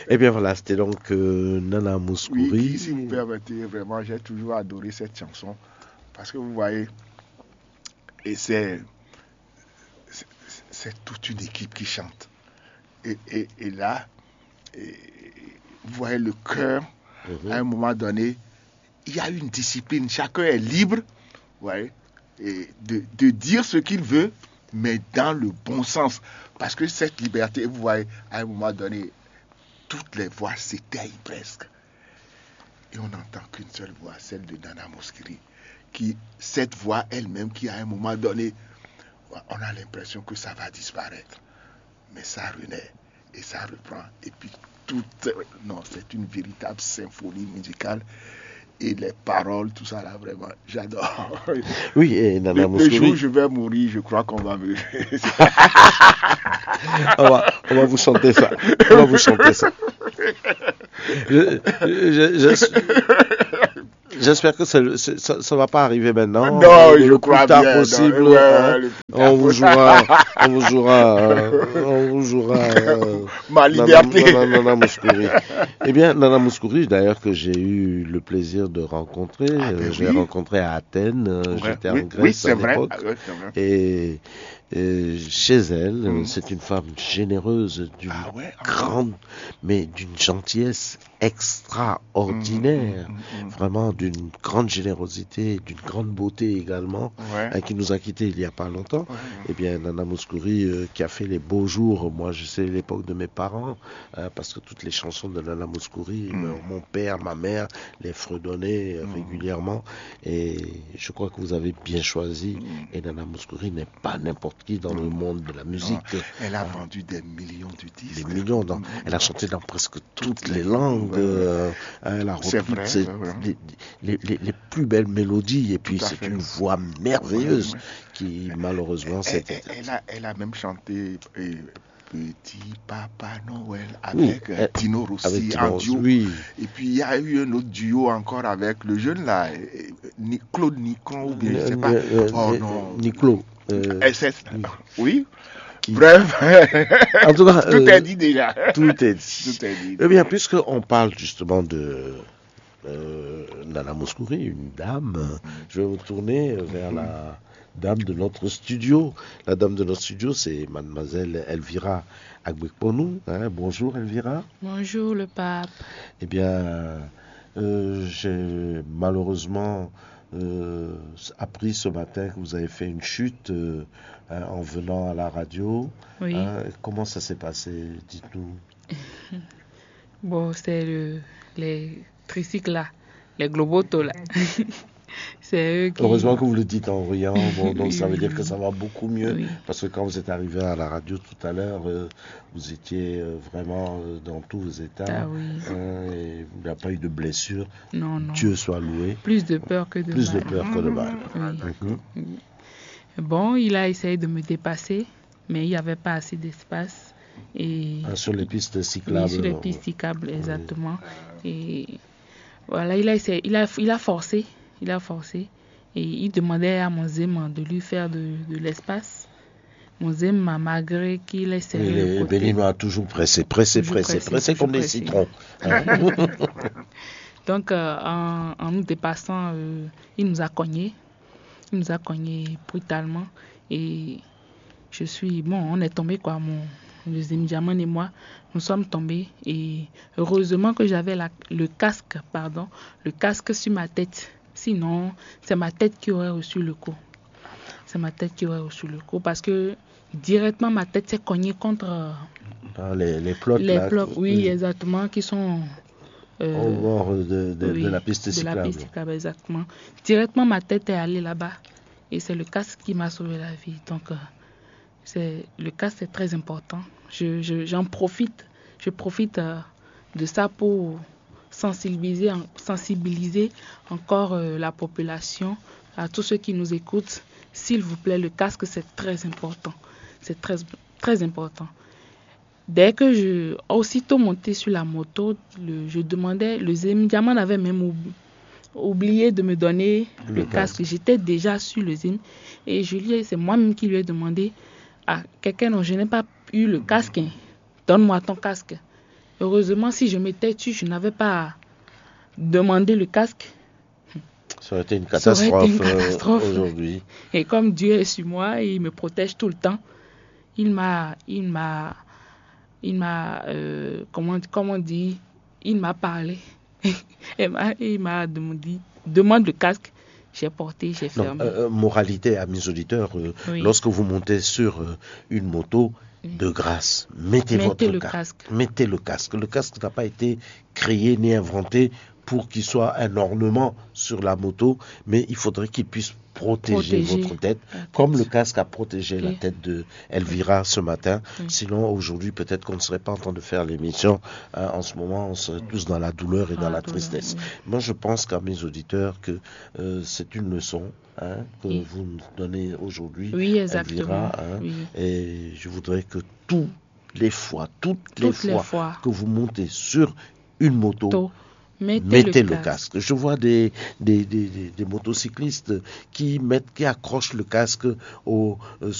Eh bien voilà, c'était donc Nana Mouskouri. Oui, si vous permettez, vraiment, j'ai toujours adoré cette chanson. Parce que vous voyez, et c'est toute une équipe qui chante. Et là, vous voyez le chœur, à un moment donné, il y a une discipline. Chacun est libre, vous voyez, et de dire ce qu'il veut, mais dans le bon sens. Parce que cette liberté, vous voyez, à un moment donné, toutes les voix s'éteignent presque. Et on n'entend qu'une seule voix, celle de Nana Mouskouri. Cette voix elle-même qui, à un moment donné, on a l'impression que ça va disparaître. Mais ça renaît et ça reprend. Et puis non, c'est une véritable symphonie musicale. Et les paroles, tout ça là, vraiment, j'adore. Oui, et Nana Mouskouri. Le jour où je vais mourir, je crois qu'on va me... on va vous chanter ça. On va vous chanter ça. J'espère que ça ne va pas arriver maintenant. Non, je crois bien. Le plus tard possible. On vous jouera. Ma liberté. Nana Mouskouri. Eh bien, Nana Mouskouri, d'ailleurs, que j'ai eu le plaisir de rencontrer. Je l'ai rencontré à Athènes. J'étais en Grèce à l'époque. Et chez elle, c'est une femme généreuse, d'une gentillesse extraordinaire, vraiment d'une grande générosité, d'une grande beauté également, qui nous a quittés il n'y a pas longtemps. Eh bien, Nana Mouskouri, qui a fait les beaux jours, moi je sais l'époque de mes parents, parce que toutes les chansons de Nana Mouskouri, mon père, ma mère les fredonnaient régulièrement, et je crois que vous avez bien choisi, et Nana Mouskouri n'est pas n'importe qui dans le monde de la musique. Non, elle a vendu des millions de disques. Des millions, elle a chanté dans presque toutes les langues. Elle a repris les plus belles mélodies, et puis c'est une voix merveilleuse qui malheureusement elle a même chanté Petit Papa Noël avec Tino Rossi en duo. Oui. Et puis il y a eu un autre duo encore avec le jeune là, Claude Nicon ou bien je sais pas. Niclo. Oui. Bref, en tout cas, tout est dit déjà. Tout est dit. Eh bien, puisqu'on parle justement de Nana Mouskouri, une dame, je vais vous tourner vers la dame de notre studio. La dame de notre studio, c'est mademoiselle Elvira Agbekponou. Bonjour Elvira. Bonjour le pape. Eh bien, j'ai malheureusement appris ce matin que vous avez fait une chute en venant à la radio. Oui. Comment ça s'est passé? Dites-nous. Bon, c'est les tricycles là, les globotos là. C'est eux qui... Heureusement que vous le dites en riant. Bon, donc ça veut dire que ça va beaucoup mieux. Parce que quand vous êtes arrivé à la radio tout à l'heure, vous étiez vraiment dans tous vos états. Et il n'y a pas eu de blessure. Non. Dieu soit loué. Plus de peur que de mal. Oui. Bon, il a essayé de me dépasser, mais il n'y avait pas assez d'espace. Et sur les pistes cyclables. Oui, sur les pistes cyclables, exactement. Et voilà, il a essayé, il a forcé. Et il demandait à mon zème de lui faire de l'espace. Mon zème, malgré qu'il ait serré le côté. Béninois a toujours pressé comme des citrons. Donc, en nous dépassant, il nous a cognés. Il nous a cognés brutalement. Et on est tombés quoi, le zème diamant et moi, nous sommes tombés. Et heureusement que j'avais le casque sur ma tête. Sinon, c'est ma tête qui aurait reçu le coup. Parce que directement, ma tête s'est cognée contre les plots. Oui, exactement, qui sont au bord de la piste cyclable. De la piste cyclable, exactement. Directement, ma tête est allée là-bas. Et c'est le casque qui m'a sauvé la vie. Donc, le casque est très important. J'en profite. Je profite de ça pour sensibiliser encore la population, à tous ceux qui nous écoutent. S'il vous plaît, le casque, c'est très important. C'est très, très important. Dès que aussitôt monté sur la moto, je demandais, le Zim Diamant avait même oublié de me donner le casque. J'étais déjà sur le Zim et c'est moi-même qui lui ai demandé à quelqu'un, non, je n'ai pas eu le casque, donne-moi ton casque. Heureusement, si je m'étais tue, je n'avais pas demandé le casque. Ça aurait été une catastrophe, aujourd'hui. Et comme Dieu est sur moi et il me protège tout le temps, il m'a parlé. Il m'a dit, demande le casque. J'ai porté, j'ai fermé. Moralité à mes auditeurs, lorsque vous montez sur une moto, de grâce, mettez le casque. Mettez le casque. Le casque n'a pas été créé ni inventé pour qu'il soit un ornement sur la moto, mais il faudrait qu'il puisse protéger votre tête, comme le casque a protégé la tête de Elvira ce matin. Sinon, aujourd'hui, peut-être qu'on ne serait pas en train de faire l'émission. En ce moment, on serait tous dans la douleur et dans la tristesse. Moi, je pense qu'à mes auditeurs que c'est une leçon que vous nous donnez aujourd'hui, Elvira. Et je voudrais que toutes les fois que vous montez sur une moto, mettez le casque. Je vois des motocyclistes qui accrochent le casque